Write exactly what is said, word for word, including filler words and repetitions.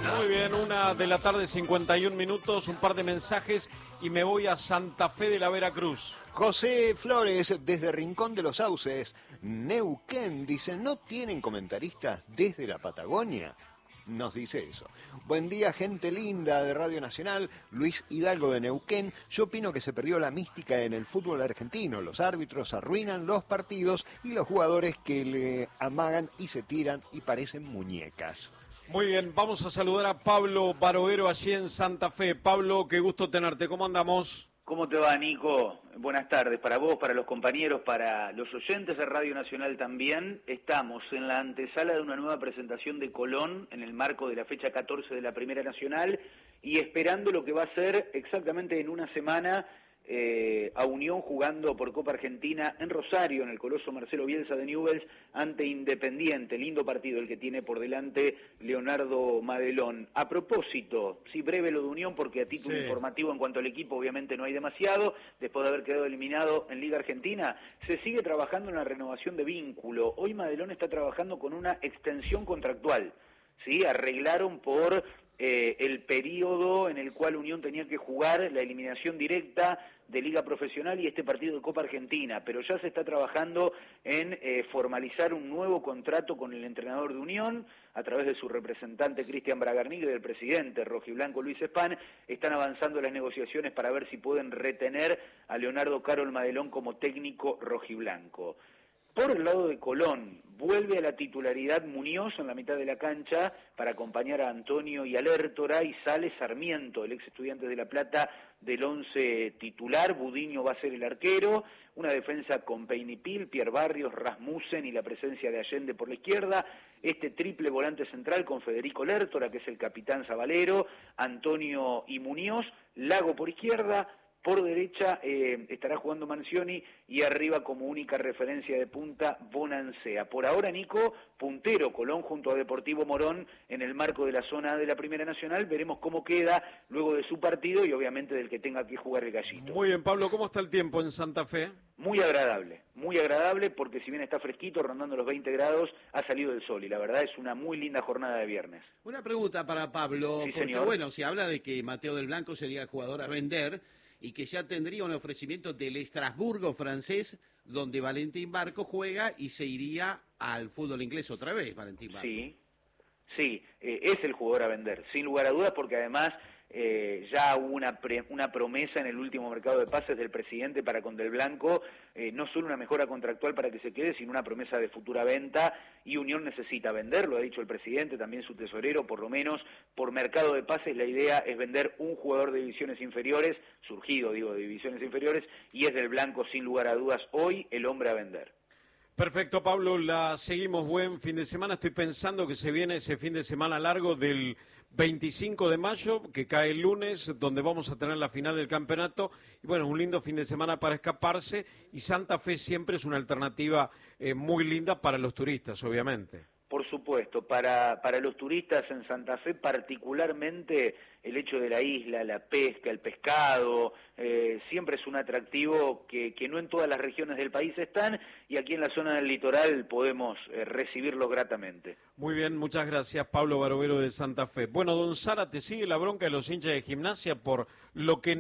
Muy bien, una de la tarde, cincuenta y un minutos, un par de mensajes y me voy a Santa Fe de la Veracruz. José Flores, desde Rincón de los Sauces, Neuquén, dice, ¿no tienen comentaristas desde la Patagonia? Nos dice eso. Buen día, gente linda de Radio Nacional. Luis Hidalgo de Neuquén. Yo opino que se perdió la mística en el fútbol argentino. Los árbitros arruinan los partidos y los jugadores que le amagan y se tiran y parecen muñecas. Muy bien, vamos a saludar a Pablo Barovero allí en Santa Fe. Pablo, qué gusto tenerte. ¿Cómo andamos? ¿Cómo te va, Nico? Buenas tardes para vos, para los compañeros, para los oyentes de Radio Nacional también. Estamos en la antesala de una nueva presentación de Colón en el marco de la fecha catorce de la Primera Nacional y esperando lo que va a ser exactamente en una semana eh, a Unión jugando por Copa Argentina en Rosario, en el Coloso Marcelo Bielsa de Newell's, ante Independiente. Lindo partido el que tiene por delante Leonardo Madelón. A propósito, sí, breve lo de Unión porque a título sí. informativo en cuanto al equipo obviamente no hay demasiado, después de haber quedado eliminado en Liga Argentina, se sigue trabajando en la renovación de vínculo. Hoy Madelón está trabajando con una extensión contractual, ¿sí? Arreglaron por eh, el periodo en el cual Unión tenía que jugar la eliminación directa de Liga Profesional y este partido de Copa Argentina, pero ya se está trabajando en eh, formalizar un nuevo contrato con el entrenador de Unión, a través de su representante Cristian Bragarnik y del presidente rojiblanco Luis Espán. Están avanzando las negociaciones para ver si pueden retener a Leonardo Carol Madelón como técnico rojiblanco. Por el lado de Colón, vuelve a la titularidad Muñoz en la mitad de la cancha para acompañar a Antonio y a Lertora, y sale Sarmiento, el ex estudiante de La Plata, del once titular. Budiño va a ser el arquero, una defensa con Peinipil, Pierre Barrios, Rasmussen y la presencia de Allende por la izquierda, este triple volante central con Federico Lertora, que es el capitán Zabalero, Antonio y Muñoz, Lago por izquierda. Por derecha eh, estará jugando Mancioni y arriba como única referencia de punta Bonancea. Por ahora, Nico, puntero Colón junto a Deportivo Morón en el marco de la zona de la Primera Nacional. Veremos cómo queda luego de su partido y obviamente del que tenga que jugar el Gallito. Muy bien, Pablo, ¿cómo está el tiempo en Santa Fe? Muy agradable, muy agradable porque si bien está fresquito, rondando los veinte grados, ha salido el sol y la verdad es una muy linda jornada de viernes. Una pregunta para Pablo, sí, porque señor. bueno, se habla de que Mateo del Blanco sería el jugador a vender y que ya tendría un ofrecimiento del Estrasburgo francés, donde Valentín Barco juega y se iría al fútbol inglés otra vez, Valentín Barco. Sí, sí, eh, es el jugador a vender, sin lugar a dudas, porque además eh, ya hubo una, pre, una promesa en el último mercado de pases del presidente para con Del Blanco, eh, no solo una mejora contractual para que se quede, sino una promesa de futura venta, y Unión necesita vender, lo ha dicho el presidente, también su tesorero, por lo menos por mercado de pases la idea es vender un jugador de divisiones inferiores, surgido digo de divisiones inferiores, y es Del Blanco sin lugar a dudas hoy el hombre a vender. Perfecto, Pablo, la seguimos. Buen fin de semana. Estoy pensando que se viene ese fin de semana largo del veinticinco de mayo, que cae el lunes, donde vamos a tener la final del campeonato. Y bueno, un lindo fin de semana para escaparse. Y Santa Fe siempre es una alternativa eh, muy linda para los turistas, obviamente. Por supuesto, para, para los turistas en Santa Fe particularmente el hecho de la isla, la pesca, el pescado, eh, siempre es un atractivo que, que no en todas las regiones del país están y aquí en la zona del litoral podemos eh, recibirlos gratamente. Muy bien, muchas gracias, Pablo Barovero de Santa Fe. Bueno, don Sara, ¿te sigue la bronca de los hinchas de Gimnasia por lo que